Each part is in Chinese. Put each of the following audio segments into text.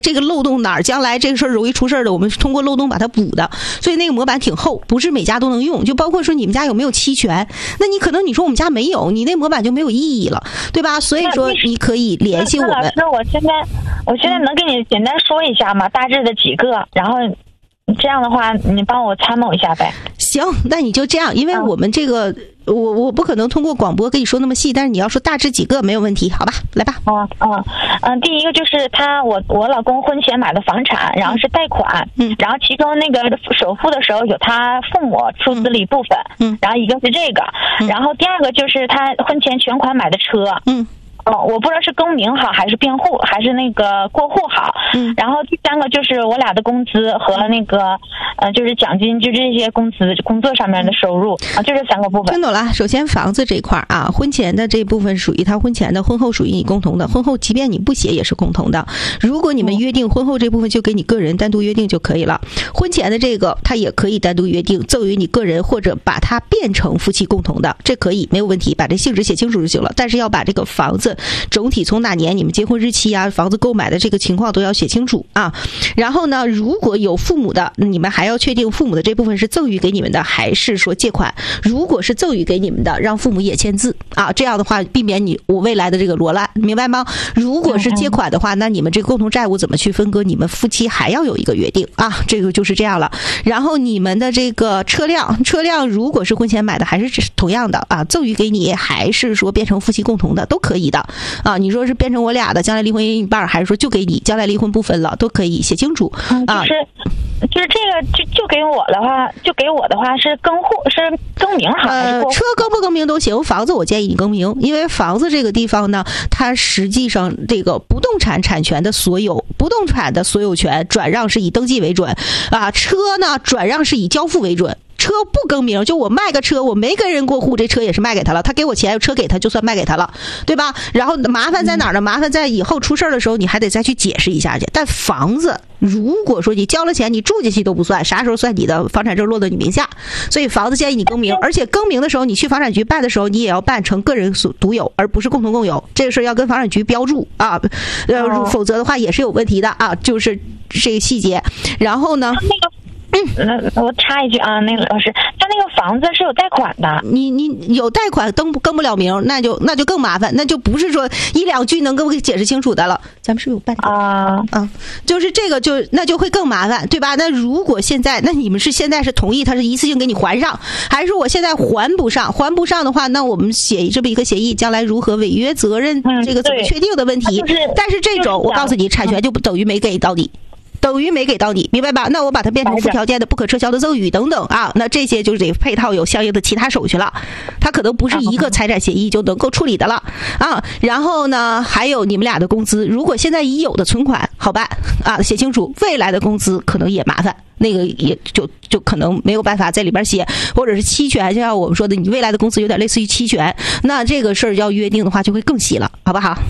这个漏洞哪儿将来这个事儿容易出事儿的，我们通过漏洞把它补的。所以那个模板挺厚，不是每家都能用。就包括说你们家有没有期权，那你可能你说我们家没有，你那模板就没有意义了，对吧？所以说你可以联系我们。 老师，我现在能给你简单说一下吗？大致的几个，然后这样的话你帮我参谋一下呗。 行，那你就这样，因为我们这个我不可能通过广播跟你说那么细，但是你要说大致几个没有问题，好吧？来吧。 第一个就是我老公婚前买的房产，然后是贷款，然后其中那个首付的时候有他父母出资了一部分，然后一个是这个，然后第二个就是他婚前全款买的车，我不知道是更名好还是变户还是那个过户好，然后第三个就是我俩的工资和那个就是奖金，就这些工作上面的收入啊，就这三个部分。 听懂了。首先房子这一块啊，婚前的这部分属于他婚前的，婚后属于你共同的，婚后即便你不写也是共同的。如果你们约定婚后这部分就给你个人单独约定就可以了，婚前的这个他也可以单独约定赠与你个人，或者把它变成夫妻共同的，这可以没有问题，把这性质写清楚就行了。但是要把这个房子整体从哪年你们结婚日期啊，房子购买的这个情况都要写清楚啊。然后呢，如果有父母的，你们还要确定父母的这部分是赠与给你们的还是说借款。如果是赠与给你们的，让父母也签字啊，这样的话避免我未来的这个罗烂，明白吗？如果是借款的话，那你们这个共同债务怎么去分割，你们夫妻还要有一个约定啊，这个就是这样了。然后你们的这个车辆如果是婚前买的，还是同样的啊，赠与给你还是说变成夫妻共同的都可以的啊。你说是变成我俩的，将来离婚一半，还是说就给你，将来离婚不分了，都可以写清楚啊。 就是这个就给我的话是更名好还是车更不更名都行，房子我建议你更名，因为房子这个地方呢，它实际上这个不动产产权的所有，不动产的所有权转让是以登记为准啊，车呢转让是以交付为准。车不更名，就我卖个车，我没跟人过户，这车也是卖给他了，他给我钱，车给他就算卖给他了，对吧？然后麻烦在哪儿呢？麻烦在以后出事的时候，你还得再去解释一下去。但房子如果说你交了钱，你住进去都不算，啥时候算你的房产证落到你名下？所以房子建议你更名，而且更名的时候，你去房产局办的时候，你也要办成个人所独有，而不是共同共有。这个事要跟房产局标注啊，否则的话也是有问题的啊，就是这个细节。然后呢？ 我插一句啊，那个老师，他那个房子是有贷款的， 你有贷款更不了名，那就更麻烦，那就不是说一两句能给我解释清楚的了。咱们是不是有办就是这个那就会更麻烦，对吧？那如果那你们现在是同意他是一次性给你还上，还是说我现在还不上的话，那我们写这么一个协议，将来如何违约责任，这个怎么确定的问题。但是这种我告诉你，产权就等于没给到你。明白吧？那我把它变成附条件的不可撤销的赠与等等啊，那这些就是得配套有相应的其他手续了，它可能不是一个财产协议就能够处理的了啊。然后呢，还有你们俩的工资，如果现在已有的存款好办啊，写清楚，未来的工资可能也麻烦，那个也就可能没有办法在里边写，或者是期权，就像我们说的，你未来的工资有点类似于期权，那这个事儿要约定的话就会更细了，好不好？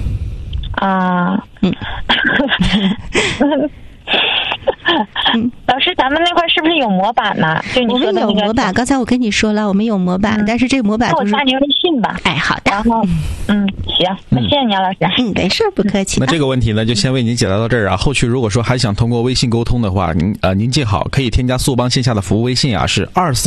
老师，咱们那块是不是有模板呢？就你说的那个。 我们有模板，刚才我跟你说了，我们有模板，但是这个模板就是。 我加您微信吧。 哎，好的。 然后，行，那谢谢您，老师。 没事，不客气。 那这个问题呢，就先为您解答到这儿啊。后续如果说还想通过微信沟通的话，您记好，可以添加速帮线下的服务微信啊，是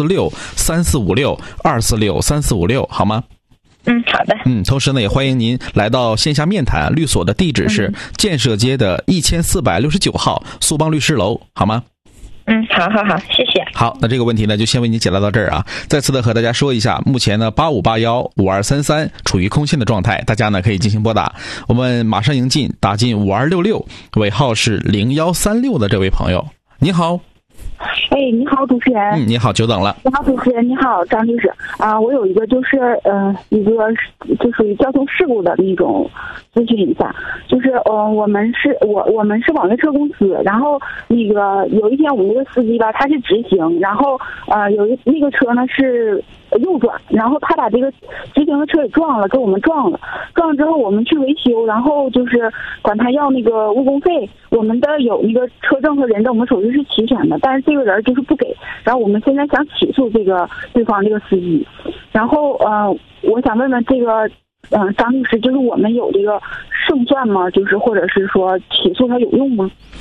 2463456，2463456，好吗？ 好的。 同时呢，也欢迎您来到线下面谈，律所的地址是建设街的1469号速帮律师楼，好吗？ 好，谢谢。 好，那这个问题呢，就先为您解答到这儿啊。再次的和大家说一下，目前呢85815233处于空线的状态，大家呢可以进行拨打，我们马上迎进打进5266，尾号是0136的这位朋友，您好。 你好，主持人。 你好，久等了。 你好，主持人。你好，张律师。我有一个就是一个就属于交通事故的那种咨询一下，就是我们是网约车公司，然后那个有一天我们那个司机吧，他是直行，然后那个车呢是右转，然后他把这个直行的车给撞了，跟我们撞了之后我们去维修，然后就是管他要那个误工费，我们的有那个车证和人证，我们手续是齐全的，但是这个人就是不给，然后我们现在想起诉这个对方这个司机，然后我想问问这个张律师，就是我们有这个胜算吗？就是或者是说起诉他有用吗？